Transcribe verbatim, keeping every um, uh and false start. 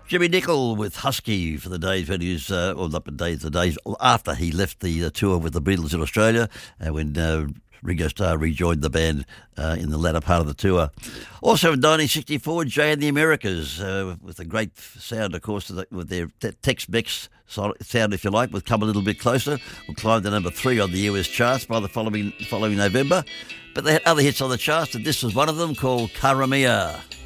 Jimmy Nicol with Husky for the days when he was, uh, or not the days, the days after he left the uh, tour with the Beatles in Australia, and when uh, Ringo Starr rejoined the band uh, in the latter part of the tour. Also in nineteen sixty-four, Jay and the Americas, uh, with a great sound, of course, with their Tex-Mex sound, if you like, with Come a Little Bit Closer, will climb to number three on the U S charts by the following following November. But they had other hits on the charts, and this was one of them called Karamia.